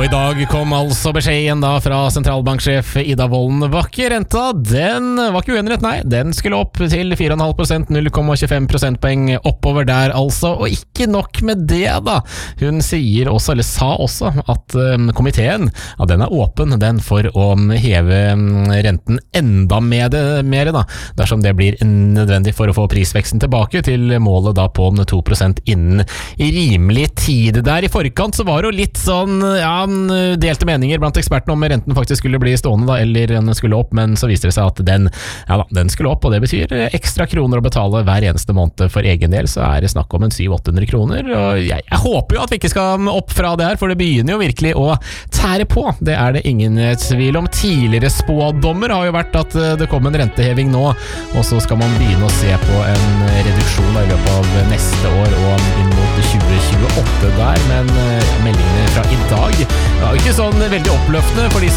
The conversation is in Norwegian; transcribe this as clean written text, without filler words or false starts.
Og i dag kom altså beskjeden da fra sentralbanksjef Ida Wolden Bakke. Renta, den var ikke uendret, nei. Den skulle opp til 4,5%, 0,25 prosentpoeng oppover der altså. Og ikke nok med det da. Hun sier også, eller sa også, at komiteen, ja, den er åpen den for å heve renten enda mer da, dersom det blir nødvendig for å få prisveksten tilbake til målet da på 2% innen rimelig tid. Der i forkant så var det jo litt sånn, ja, delte meninger blant ekspertene om renten faktisk skulle bli stående da, eller den skulle opp, men så viste det seg at den skulle opp, og det betyr ekstra kroner å betale hver eneste måned. For egen del så er det snakk om 700-800 kroner, og jeg håper jo at vi ikke skal opp fra det her, for det begynner jo virkelig å tære på. Det er det ingen tvil om. Tidligere spådommer har jo vært at det kom en renteheving nå, og så skal man begynne å se på en reduksjon i løpet av neste år og inn mot 2028 der, men meldingene fra i dag var ikke sånn veldig oppløftende for de